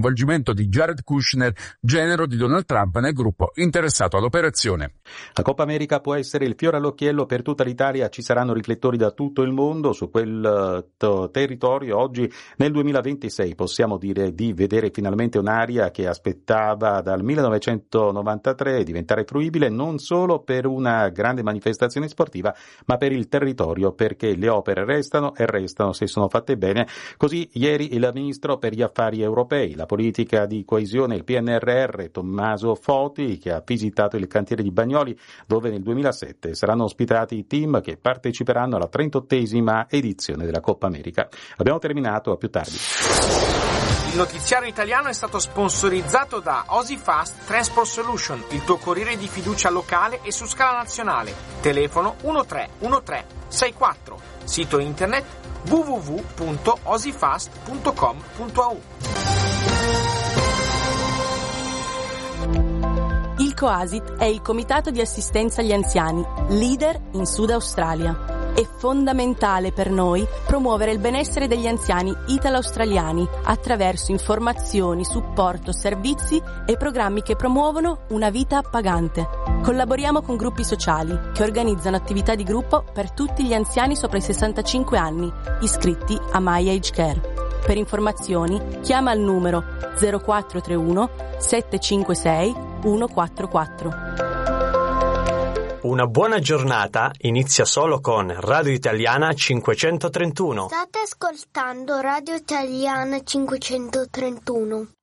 coinvolgimento di Jared Kushner, genero di Donald Trump, nel gruppo interessato all'operazione. La Coppa America può essere il fiore all'occhiello per tutta l'Italia, ci saranno riflettori da tutto il mondo su quel territorio. Oggi nel 2026 possiamo dire di vedere finalmente un'area che aspettava dal 1993 diventare fruibile non solo per una grande manifestazione sportiva, ma per il territorio, perché le opere restano e restano se sono fatte bene. Così ieri il ministro per gli affari europei, la politica di coesione e il PNRR, Tommaso Foti, che ha visitato il cantiere di Bagnoli, dove nel 2007 saranno ospitati i team che parteciperanno alla 38esima edizione della Coppa America. Abbiamo terminato, a più tardi. Il notiziario italiano è stato sponsorizzato da Osifast Transport Solution, il tuo corriere di fiducia locale e su scala nazionale. Telefono 131364. Sito internet www.osifast.com.au. Il COASIT è il Comitato di Assistenza agli Anziani, leader in Sud Australia. È fondamentale per noi promuovere il benessere degli anziani italo-australiani attraverso informazioni, supporto, servizi e programmi che promuovono una vita appagante. Collaboriamo con gruppi sociali che organizzano attività di gruppo per tutti gli anziani sopra i 65 anni, iscritti a My Age Care. Per informazioni chiama al numero 0431 756 144. Una buona giornata inizia solo con Radio Italiana 531. State ascoltando Radio Italiana 531.